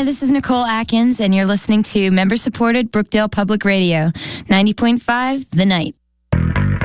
Hi, this is Nicole Atkins, and you're listening to member-supported Brookdale Public Radio, 90.5 The Night.